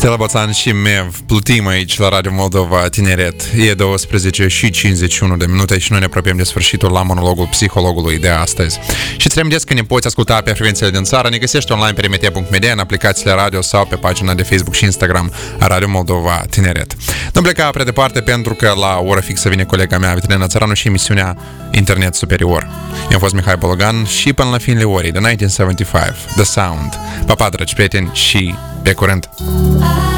Stella Boțan și Mev plutim aici la Radio Moldova Tineret. E 12 și 51 de minute și noi ne apropiem de sfârșitul la monologul psihologului de astăzi. Și îți reamintesc că ne poți asculta pe frecvențele din țară, ne găsești online pe rmt.media, în aplicațiile radio sau pe pagina de Facebook și Instagram a Radio Moldova Tineret. Nu pleca prea departe pentru că la ora fixă vine colega mea, Vitalina Țăranu, și emisiunea Internet Superior. Eu am fost Mihai Bologan și până la finele orii de 1975, The Sound. Pa, pa, dragi prieteni, și pe curând!